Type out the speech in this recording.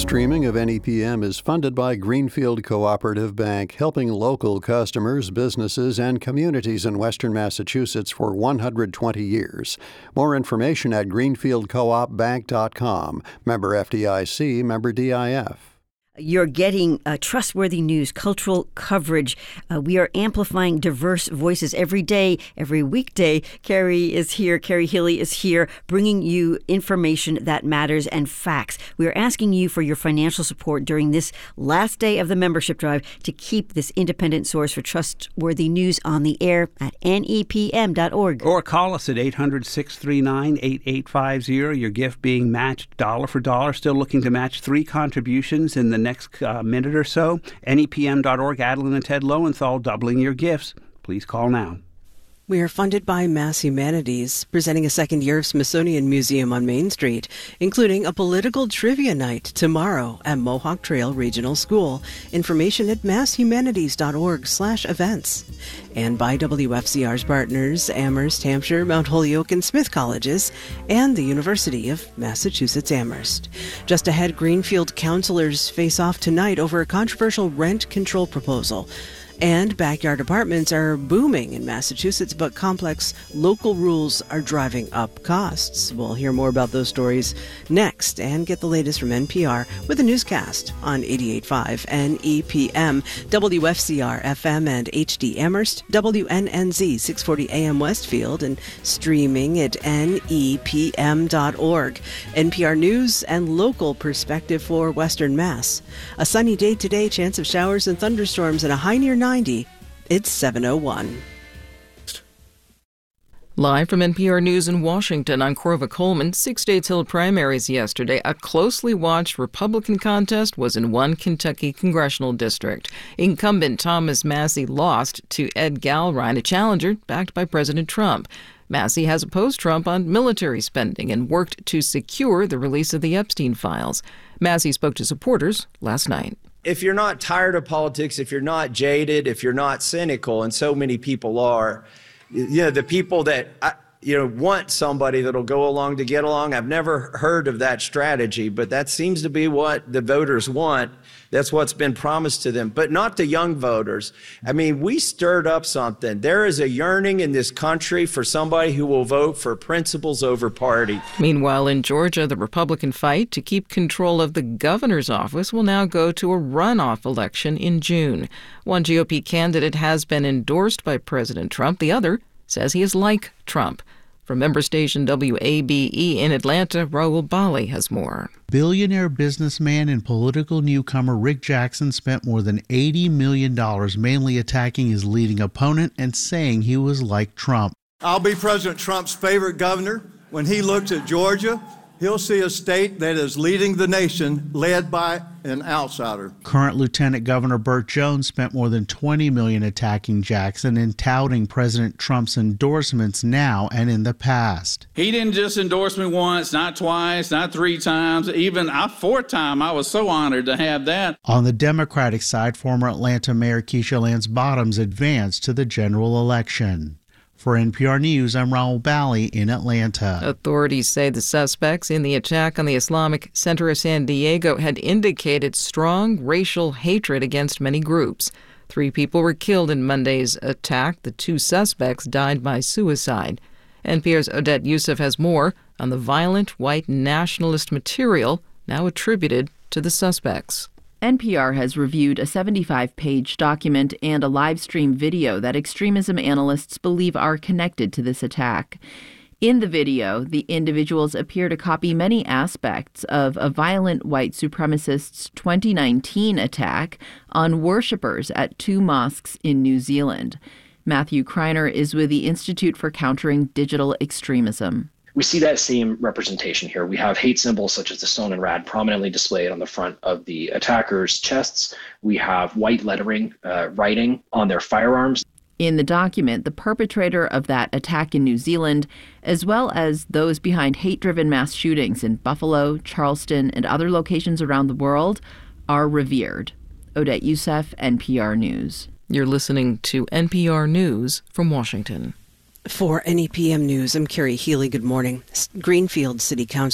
streaming of NEPM is funded by Greenfield Cooperative Bank, helping local customers, businesses, and communities in Western Massachusetts for 120 years. More information at greenfieldcoopbank.com. Member FDIC, member DIF. You're getting trustworthy news, cultural coverage. We are amplifying diverse voices every day, every weekday. Carrie is here. Carrie Healy is here, bringing you information that matters and facts. We are asking you for your financial support during this last day of the membership drive to keep this independent source for trustworthy news on the air at nepm.org. Or call us at 800-639-8850. Your gift being matched dollar for dollar. Still looking to match 3 contributions in the next minute or so. NEPM.org, Adeline and Ted Lowenthal, doubling your gifts. Please call now. We are funded by Mass Humanities, presenting a second year of Smithsonian Museum on Main Street, including a political trivia night tomorrow at Mohawk Trail Regional School. Information at masshumanities.org/events. And by WFCR's partners, Amherst, Hampshire, Mount Holyoke, and Smith Colleges, and the University of Massachusetts Amherst. Just ahead, Greenfield councilors face off tonight over a controversial rent control proposal. And backyard apartments are booming in Massachusetts, but complex local rules are driving up costs. We'll hear more about those stories next and get the latest from NPR with a newscast on 88.5 NEPM, WFCR FM and HD Amherst, WNNZ 640 AM Westfield, and streaming at nepm.org. NPR News and local perspective for Western Mass. A sunny day today, chance of showers and thunderstorms, and a high near 90. It's 7:01. Live from NPR News in Washington, I'm Corva Coleman. 6 states held primaries yesterday. A closely watched Republican contest was in one Kentucky congressional district. Incumbent Thomas Massie lost to Ed Galrine, a challenger backed by President Trump. Massie has opposed Trump on military spending and worked to secure the release of the Epstein files. Massie spoke to supporters last night. If you're not tired of politics, if you're not jaded, if you're not cynical, and so many people are, the people that, want somebody that'll go along to get along, I've never heard of that strategy, but that seems to be what the voters want. That's what's been promised to them, but not the young voters. I mean, we stirred up something. There is a yearning in this country for somebody who will vote for principles over party. Meanwhile, in Georgia, the Republican fight to keep control of the governor's office will now go to a runoff election in June. One GOP candidate has been endorsed by President Trump. The other says he is like Trump. From member station WABE in Atlanta, Raul Bali has more. Billionaire businessman and political newcomer Rick Jackson spent more than $80 million mainly attacking his leading opponent and saying he was like Trump. I'll be President Trump's favorite governor. When he looks at Georgia, he'll see a state that is leading the nation, led by an outsider. Current Lieutenant Governor Burt Jones spent more than $20 million attacking Jackson and touting President Trump's endorsements now and in the past. He didn't just endorse me once, not twice, not 3 times, even a 4th time. I was so honored to have that. On the Democratic side, former Atlanta Mayor Keisha Lance Bottoms advanced to the general election. For NPR News, I'm Raul Bali in Atlanta. Authorities say the suspects in the attack on the Islamic Center of San Diego had indicated strong racial hatred against many groups. 3 people were killed in Monday's attack. The 2 suspects died by suicide. NPR's Odette Youssef has more on the violent white nationalist material now attributed to the suspects. NPR has reviewed a 75-page document and a live stream video that extremism analysts believe are connected to this attack. In the video, the individuals appear to copy many aspects of a violent white supremacist's 2019 attack on worshippers at 2 mosques in New Zealand. Matthew Kreiner is with the Institute for Countering Digital Extremism. We see that same representation here. We have hate symbols such as the stone and rad prominently displayed on the front of the attackers' chests. We have white lettering, writing on their firearms. In the document, the perpetrator of that attack in New Zealand, as well as those behind hate-driven mass shootings in Buffalo, Charleston, and other locations around the world, are revered. Odette Youssef, NPR News. You're listening to NPR News from Washington. For NEPM News, I'm Carrie Healy. Good morning. Greenfield City Council